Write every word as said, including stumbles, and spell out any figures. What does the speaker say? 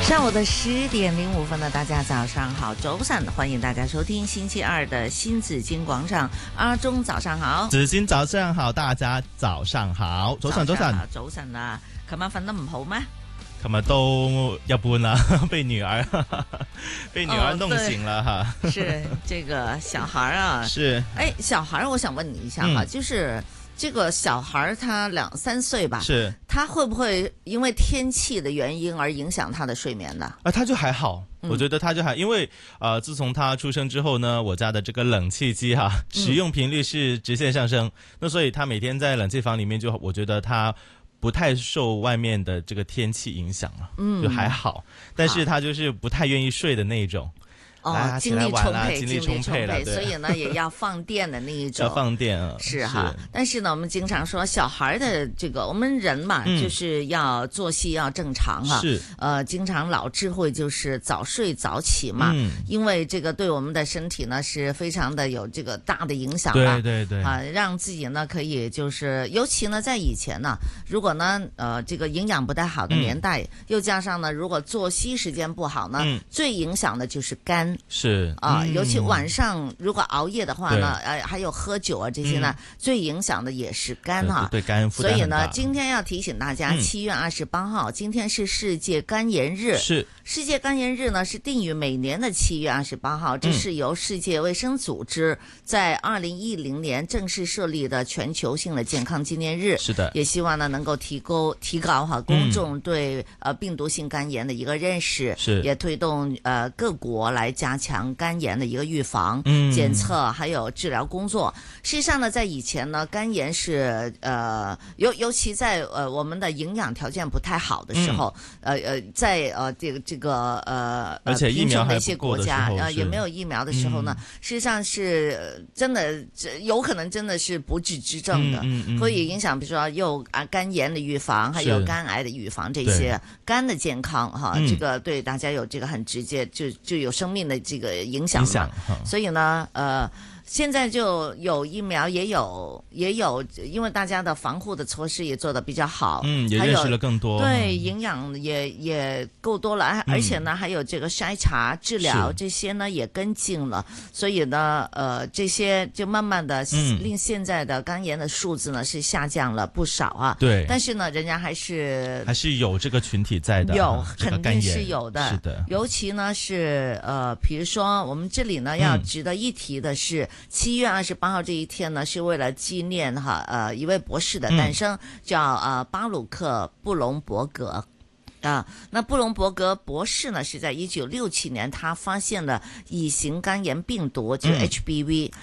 上午的十點零五分呢，大家早上好，早晨，歡迎大家收聽星期二的新紫荊廣場。阿中早上好， 紫荊早上好，大家早上好，早晨早晨早晨啊，琴晚瞓得唔好咩？ 琴日都一般啦，被女兒被女兒弄醒了哈、 哦。是這個小孩啊， 是哎，小孩，我想問你一下哈、嗯，就是這個小孩他兩三歲吧， 是他會不會因為天氣的原因而影響他的睡眠呢？ 啊，他就還好，我覺得他就還，因為呃，自從他出生之後呢，我家的這個冷氣機哈、啊，使用頻率是直線上升，嗯、那所以他每天在冷氣房裡面就，我覺得他不太受外面的這個天氣影響了，嗯，就還好，但是他就是不太願意睡的那一種。 哦，精力充沛， 精力充沛了， 所以呢也要放電的那一種。 要放電啊， 是哈。是但是呢，我們經常說小孩的這個，我們人嘛，嗯、就是要作息要正常哈。 是。 呃，經常老智慧就是早睡早起嘛，嗯、因為這個對我們的身體呢是非常的有這個大的影響啦。 對對對。 啊，讓自己呢可以就是，尤其呢在以前呢，如果呢呃這個營養不太好的年代，嗯、又加上呢如果作息時間不好呢，嗯、最影響的就是肝。 是啊、 嗯， 尤其晚上如果熬夜的話呢，呃，還有喝酒啊這些呢，嗯、最影響的也是肝哈。 對，對肝負擔很大。 所以呢，今天要提醒大家，七月二十八號，今天是世界肝炎日。 是。 世界肝炎日呢是定於每年的七月二十八號，這是由世界衛生組織在二零一零年正式設立的全球性的健康紀念日。 是的。 也希望呢能夠提高提高哈公眾對呃病毒性肝炎的一個認識， 是也推動呃各國來加強肝炎的一個預防、 嗯、 檢測還有治療工作。事實上呢，在以前呢，肝炎是呃尤尤其在呃我們的營養條件不太好的時候，嗯、呃呃在呃這個這個呃而且疫苗還那些國家呃也沒有疫苗的時候呢，嗯、事實上是真的有可能真的是不治之症的， 嗯嗯嗯、 會影響，比如說又啊肝炎的預防，還有肝癌的預防，這些肝的健康哈，這個對大家有這個很直接就就有生命的這個影響嘛，所以呢，呃。現在就有疫苗，也有也有，因為大家的防護的措施也做得比較好， 嗯，也認識了更多， 對，營養也也夠多了，而且呢，還有這個篩查、治療這些呢也跟進了，所以呢，呃，這些就慢慢的令現在的肝炎的數字呢是下降了不少啊。 對， 但是呢，人家還是還是有這個群體在的， 有肯定是有的， 是的。 尤其呢是呃，比如說我們這裡呢要值得一提的是。七月二十八號這一天呢，是為了紀念哈呃一位博士的誕生，嗯、叫呃巴魯克布隆伯格啊。那布隆伯格博士呢，是在一九六七年他發現了乙型肝炎病毒，就 H B V。